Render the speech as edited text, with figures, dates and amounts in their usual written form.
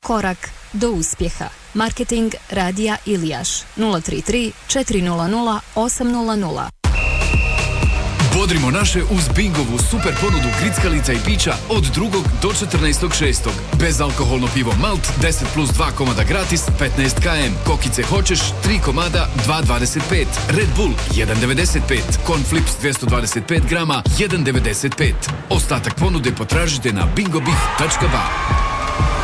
Korak do uspjeha. Marketing Radija Ilijaš 033 400 800. Bodrimo naše uz Bingovu super ponudu grickalica i pića od 2. do 14.6. Bezalkoholno pivo Malt 10 plus 2 komada gratis 15 km. Kokice hoćeš 3 komada 2,25. Red Bull 1,95. Cornflips 225 grama 1,95. Ostatak ponude potražite na bingobif.ba.